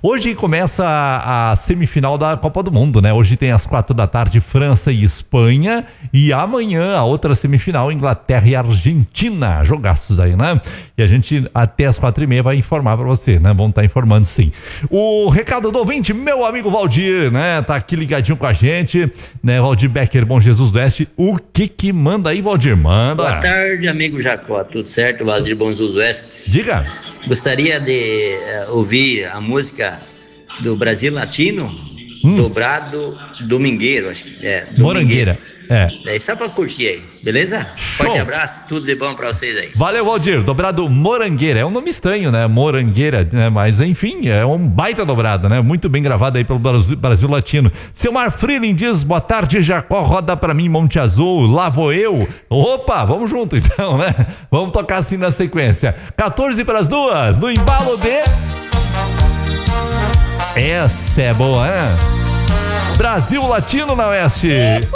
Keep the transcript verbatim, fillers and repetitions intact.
Hoje começa a, a semifinal da Copa do Mundo, né? Hoje tem às quatro da tarde França e Espanha e amanhã a outra semifinal Inglaterra e Argentina. Jogaços aí, né? E a gente até às quatro e meia vai informar pra você, né? Vamos estar informando sim. O recado do ouvinte, meu amigo Valdir, né? Tá aqui ligadinho com a gente, né? Valdir Becker, Bom Jesus do Oeste. O que que manda aí, Valdir? Manda. Boa tarde, amigo Jacó. Tudo certo, Valdir Bom Jesus do Oeste? Diga. Gostaria de uh, ouvir a música do Brasil Latino, hum. dobrado domingueiro, acho que é. Domingueiro. Morangueira. É. É só pra curtir aí, beleza? Show. Forte abraço, tudo de bom pra vocês aí. Valeu, Valdir. Dobrado Morangueira. É um nome estranho, né? Morangueira, né? Mas enfim, é um baita dobrado, né? Muito bem gravado aí pelo Brasil, Brasil Latino. Seu Mar Freeling diz, boa tarde, Jacó, roda pra mim, Monte Azul, lá vou eu. Opa, vamos junto então, né? Vamos tocar assim na sequência. quatorze para as duas, no embalo de... Essa é boa, né? Brasil Latino na Oeste.